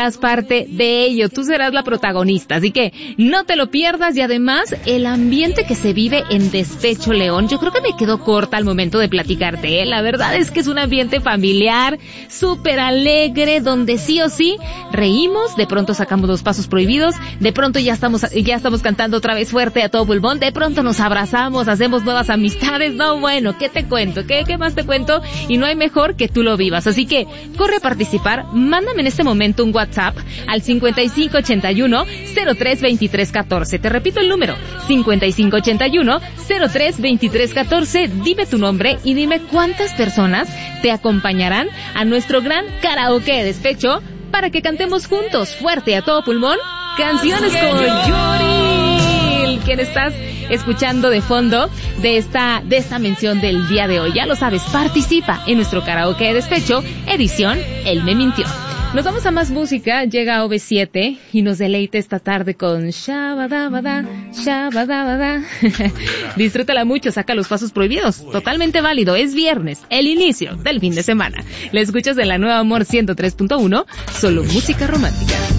serás parte de ello, tú serás la protagonista, así que no te lo pierdas. Y además, el ambiente que se vive en Despecho León, yo creo que me quedo corta al momento de platicarte, ¿eh? La verdad es que es un ambiente familiar, súper alegre, donde sí o sí reímos, de pronto sacamos los pasos prohibidos, de pronto ya estamos cantando otra vez fuerte a todo pulmón, de pronto nos abrazamos, hacemos nuevas amistades. No, bueno, ¿qué te cuento? ¿Qué más te cuento? Y no hay mejor que tú lo vivas. Así que corre a participar, mándame en este momento un WhatsApp al 5581-032314. Te repito el número, 5581-032314. Dime tu nombre y dime cuántas personas te acompañarán a nuestro gran karaoke de despecho para que cantemos juntos, fuerte a todo pulmón, canciones como Yuri, quien estás escuchando de fondo de esta mención del día de hoy. Ya lo sabes, participa en nuestro karaoke de despecho, edición Él me mintió. Nos vamos a más música, llega OV7 y nos deleita esta tarde con Shabadabada, Shabadabada. Disfrútala mucho, saca los pasos prohibidos, totalmente válido, es viernes, el inicio del fin de semana. La escuchas de la Nueva Amor 103.1, solo música romántica.